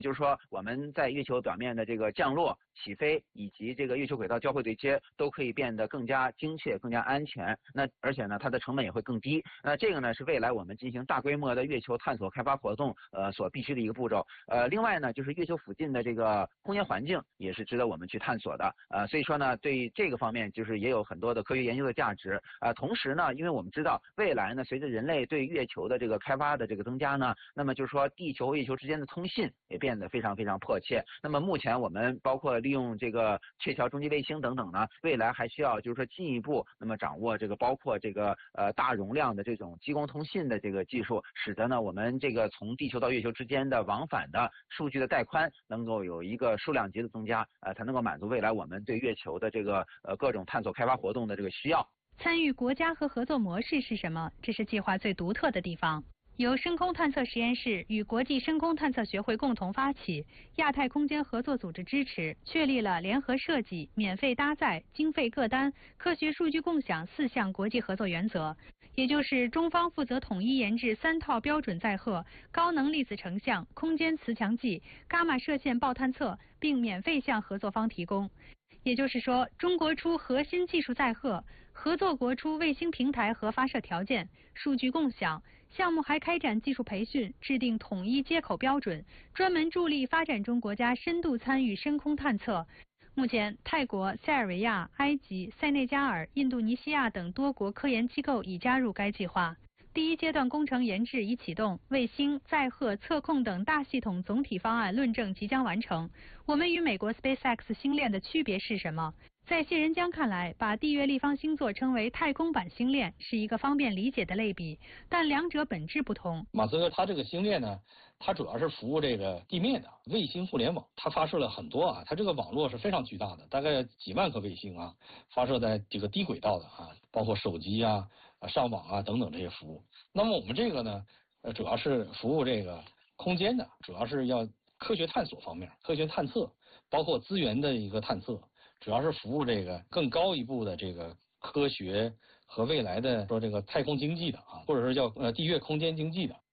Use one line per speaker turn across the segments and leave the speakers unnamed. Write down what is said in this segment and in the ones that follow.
就是说我们在月球表面的这个降落、起飞以及这个月球轨道交会对接都可以变得更加精确、更加安全。那而且呢，它的成本也会更低。那这个呢是未来我们进行大规模的月球探索开发活动所必须的一个步骤。另外呢，就是月球附近的这个空间环境也是值得我们去探索的。所以说呢，对这个方面就是也有很多的科学研究的价值。同时呢，因为我们知道未来呢，随着人类对月球的这个开发的这个增加呢，那么就是说地球和月球之间的通信也变得非常非常迫切。那么目前我们包括利用这个鹊桥中继卫星等等呢，未来还需要就是说进一步那么掌握这个包括这个大容量的这种激光通信的这个技术，使得呢我们这个从地球到月球之间的往返的数据的带宽能够有一个数量级的增加，才能够满足未来我们对月球的这个各种探索开发活动的这个需要。
参与国家和合作模式是什么？这是计划最独特的地方。由深空探测实验室与国际深空探测学会共同发起，亚太空间合作组织支持，确立了联合设计、免费搭载、经费各单、科学数据共享4项国际合作原则。也就是中方负责统一研制3套标准载荷、高能粒子成像、空间磁强计、伽马射线暴探测，并免费向合作方提供。也就是说，中国出核心技术载荷，合作国出卫星平台和发射条件、数据共享。项目还开展技术培训，制定统一接口标准，专门助力发展中国家深度参与深空探测。目前，泰国、塞尔维亚、埃及、塞内加尔、印度尼西亚等多国科研机构已加入该计划。第一阶段工程研制已启动，卫星、载荷、测控等大系统总体方案论证即将完成。我们与美国 SpaceX 星链的区别是什么？在谢仁江看来，把地月立方星座称为太空版星链是一个方便理解的类比，但两者本质不同。
马斯克他这个星链呢，它主要是服务这个地面的卫星互联网，它发射了很多啊，它这个网络是非常巨大的，大概几万颗卫星啊，发射在这个低轨道的啊，包括手机啊、上网啊等等这些服务。那么我们这个呢，主要是服务这个空间的，主要是要科学探索方面，科学探测，包括资源的一个探测。主要是服务这个更高一步的这个科学和未来的说这个太空经济的啊，或者是叫地月空间经济的。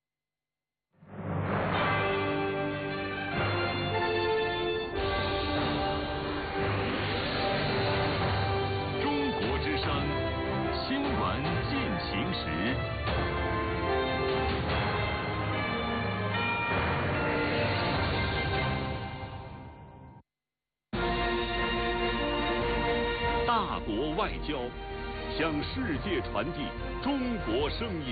中国之声，新闻进行时。大国外交，向世界传递中国声音。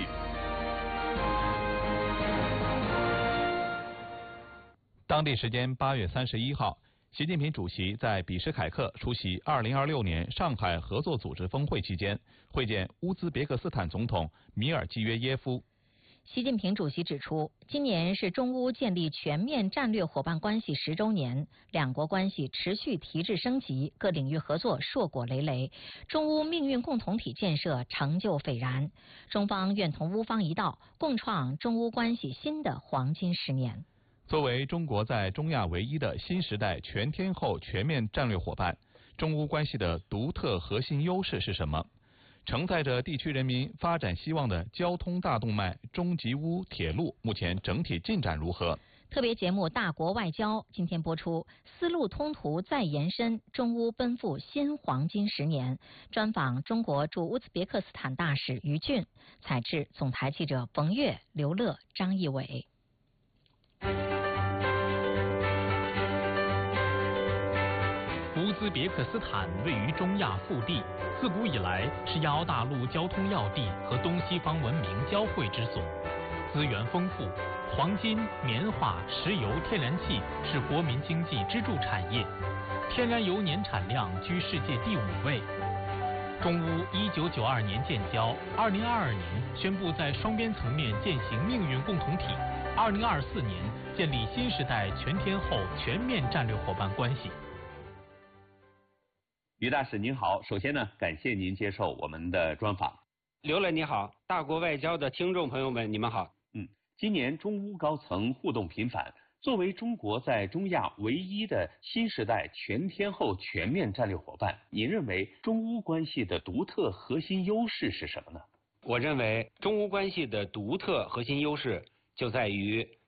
当地时间8月31号，习近平主席在比什凯克出席2026年上海合作组织峰会期间，会见乌兹别克斯坦总统米尔季约耶夫。
习近平主席指出，今年是中乌建立全面战略伙伴关系10周年，两国关系持续提质升级，各领域合作硕果累累，中乌命运共同体建设成就斐然。中方愿同乌方一道，共创中乌关系新的黄金10年。
作为中国在中亚唯一的新时代全天候全面战略伙伴，中乌关系的独特核心优势是什么？承载着地区人民发展希望的交通大动脉中吉乌铁路目前整体进展如何？
特别节目《大国外交》今天播出，丝路通途再延伸，中乌奔赴新黄金10年。专访中国驻乌兹别克斯坦大使于俊，采制总台记者冯月、刘乐、张义伟。
乌兹别克斯坦位于中亚腹地，自古以来是亚欧大陆交通要地和东西方文明交汇之所，资源丰富，黄金、棉花、石油、天然气是国民经济支柱产业，天然油年产量居世界第5位。中乌1992年建交，2022年宣布在双边层面践行命运共同体，2024年建立新时代全天候全面战略伙伴关系。
于大使您好，首先呢，感谢您接受我们的专访。
刘磊你好，大国外交的听众朋友们，你们好。
今年中乌高层互动频繁，作为中国在中亚唯一的新时代全天候全面战略伙伴，您认为中乌关系的独特核心优势是什么呢？
我认为中乌关系的独特核心优势就在于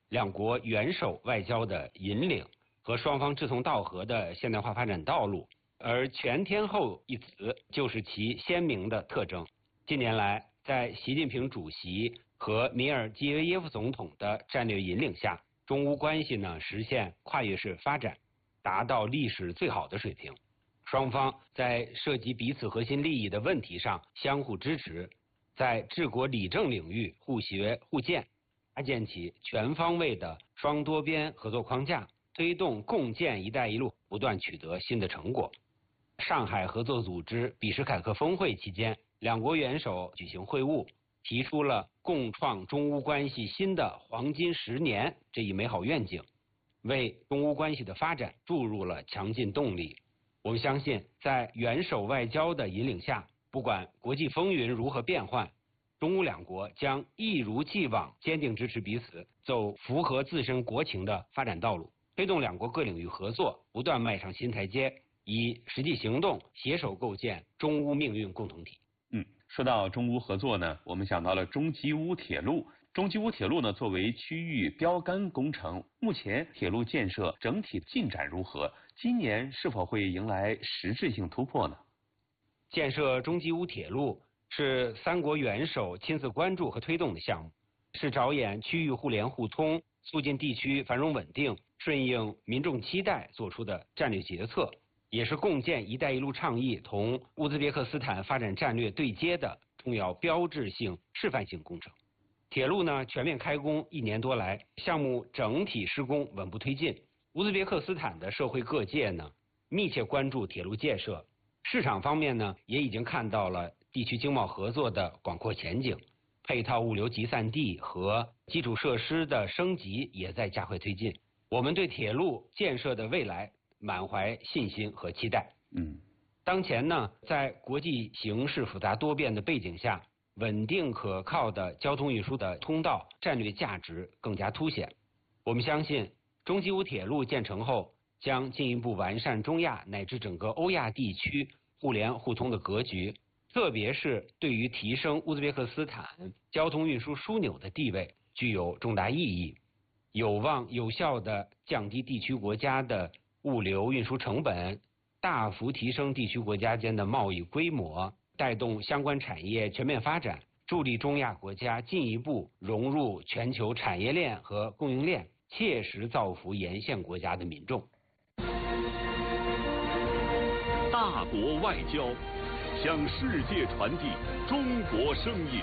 两国元首外交的引领和双方志同道合的现代化发展道路，而全天候一词就是其鲜明的特征。近年来，在习近平主席和米尔基耶耶夫总统的战略引领下，中乌关系呢实现跨越式发展，达到历史最好的水平。双方在涉及彼此核心利益的问题上相互支持，在治国理政领域互学互鉴，搭建起全方位的双多边合作框架，推动共建“一带一路”不断取得新的成果。上海合作组织比什凯克峰会期间，两国元首举行会晤，提出了共创中乌关系新的黄金10年这一美好愿景，为中乌关系的发展注入了强劲动力。我们相信，在元首外交的引领下，不管国际风云如何变幻，中乌两国将一如既往坚定支持彼此，走符合自身国情的发展道路，推动两国各领域合作不断迈上新台阶，以实际行动携手构建中乌命运共同体。
说到中乌合作呢，我们想到了中吉乌铁路。中吉乌铁路呢，作为区域标杆工程，目前铁路建设整体进展如何？今年是否会迎来实质性突破呢？
建设中吉乌铁路是三国元首亲自关注和推动的项目，是着眼区域互联互通、促进地区繁荣稳定、顺应民众期待做出的战略决策，也是共建“一带一路”倡议同乌兹别克斯坦发展战略对接的重要标志性示范性工程。铁路呢全面开工1年多来，项目整体施工稳步推进。乌兹别克斯坦的社会各界呢密切关注铁路建设，市场方面呢也已经看到了地区经贸合作的广阔前景，配套物流集散地和基础设施的升级也在加快推进。我们对铁路建设的未来满怀信心和期待。当前呢，在国际形势复杂多变的背景下，稳定可靠的交通运输的通道战略价值更加凸显。我们相信，中吉乌铁路建成后，将进一步完善中亚乃至整个欧亚地区互联互通的格局，特别是对于提升乌兹别克斯坦交通运输枢纽的地位具有重大意义，有望有效地降低地区国家的物流运输成本，大幅提升地区国家间的贸易规模，带动相关产业全面发展，助力中亚国家进一步融入全球产业链和供应链，切实造福沿线国家的民众。
大国外交，向世界传递中国声音。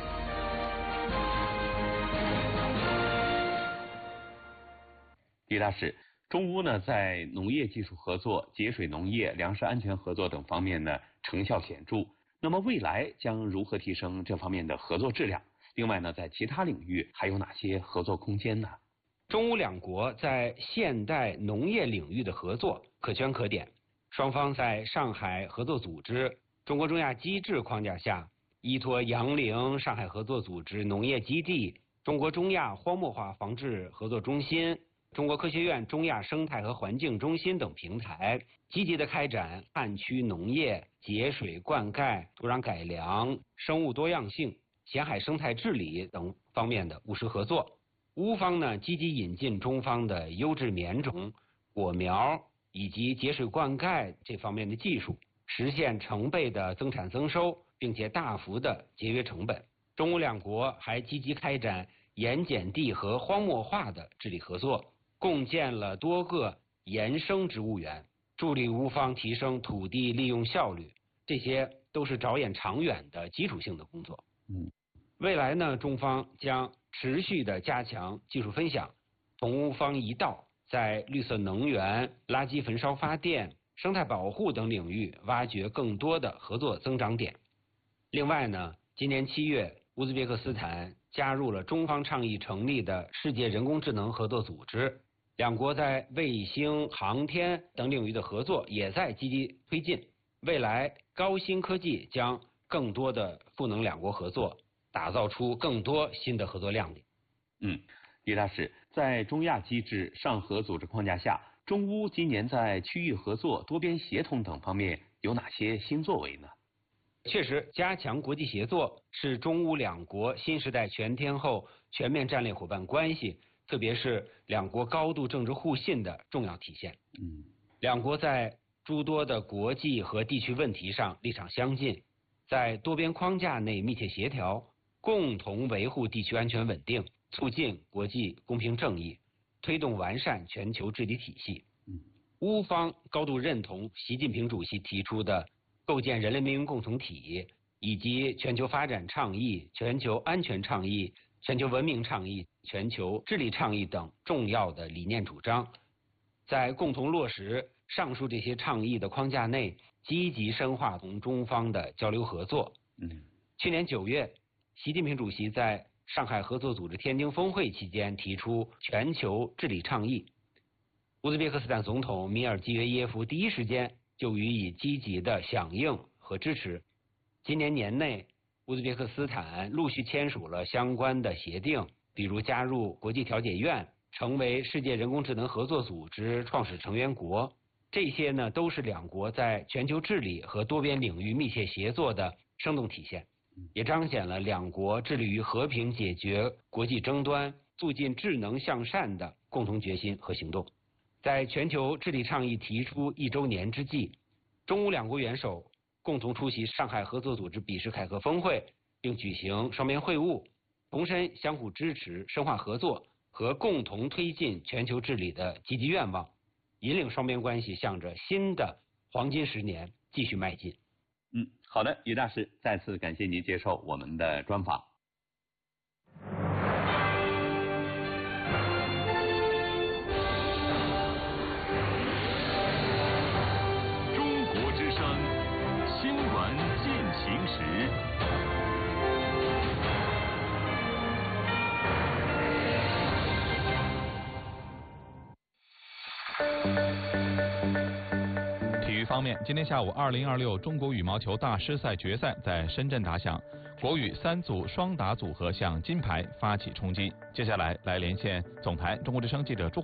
李大使，中乌呢在农业技术合作、节水农业、粮食安全合作等方面呢成效显著。那么未来将如何提升这方面的合作质量？另外呢，在其他领域还有哪些合作空间呢？
中乌两国在现代农业领域的合作可圈可点，双方在上海合作组织、中国中亚机制框架下，依托杨凌上海合作组织农业基地、中国中亚荒漠化防治合作中心、中国科学院中亚生态和环境中心等平台，积极地开展旱区农业、节水灌溉、土壤改良、生物多样性、咸海生态治理等方面的务实合作。乌方呢，积极引进中方的优质棉种、果苗以及节水灌溉这方面的技术，实现成倍的增产增收，并且大幅的节约成本。中乌两国还积极开展盐碱地和荒漠化的治理合作，共建了多个盐生植物园，助力乌方提升土地利用效率，这些都是着眼长远的基础性的工作。未来呢，中方将持续的加强技术分享，同乌方一道在绿色能源、垃圾焚烧发电、生态保护等领域挖掘更多的合作增长点。另外呢，今年7月，乌兹别克斯坦加入了中方倡议成立的世界人工智能合作组织，两国在卫星、航天等领域的合作也在积极推进。未来高新科技将更多的赋能两国合作，打造出更多新的合作亮点。
李大使，在中亚机制、上合组织框架下，中乌今年在区域合作、多边协同等方面有哪些新作为呢？
确实，加强国际协作是中乌两国新时代全天候全面战略伙伴关系特别是两国高度政治互信的重要体现。两国在诸多的国际和地区问题上立场相近，在多边框架内密切协调，共同维护地区安全稳定，促进国际公平正义，推动完善全球治理体系。乌方高度认同习近平主席提出的构建人类命运共同体以及全球发展倡议、全球安全倡议、全球文明倡议、全球治理倡议等重要的理念主张，在共同落实上述这些倡议的框架内，积极深化同中方的交流合作。去年9月，习近平主席在上海合作组织天津峰会期间提出全球治理倡议，乌兹别克斯坦总统米尔基约耶夫第一时间就予以积极的响应和支持。今年年内，乌兹别克斯坦陆续签署了相关的协定，比如加入国际调解院，成为世界人工智能合作组织创始成员国。这些呢，都是两国在全球治理和多边领域密切协作的生动体现，也彰显了两国致力于和平解决国际争端、促进智能向善的共同决心和行动。在全球治理倡议提出1周年之际，中乌两国元首共同出席上海合作组织比什凯克峰会，并举行双边会晤，重申相互支持、深化合作和共同推进全球治理的积极愿望，引领双边关系向着新的黄金10年继续迈进。
好的，于大师，再次感谢您接受我们的专访。
中国之声，新闻进行时。
体育方面，今天下午2026中国羽毛球大师赛决赛在深圳打响，国羽3组双打组合向金牌发起冲击。接下来连线总台中国之声记者朱